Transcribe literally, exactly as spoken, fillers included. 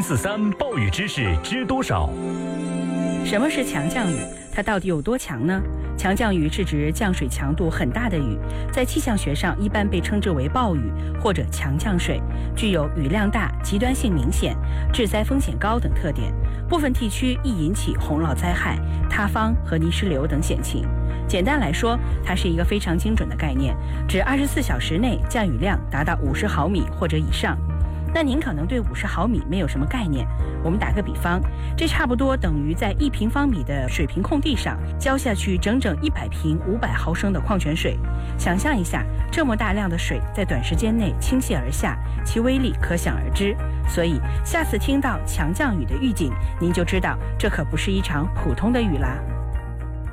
四三暴雨知识知多少？ 什么是强降雨？它到底有多强呢？强降雨是指降水强度很大的雨，在气象学上一般被称之为暴雨或者强降水，具有雨量大、极端性明显、致灾风险高等特点，部分地区易引起洪涝灾害、塌方和泥石流等险情。简单来说，它是一个非常精准的概念，指二十四小时内降雨量达到五十毫米或者以上。那您可能对五十毫米没有什么概念，我们打个比方，这差不多等于在一平方米的水平空地上浇下去整整一百瓶五百毫升的矿泉水。想象一下，这么大量的水在短时间内倾泻而下，其威力可想而知。所以下次听到强降雨的预警，您就知道这可不是一场普通的雨啦。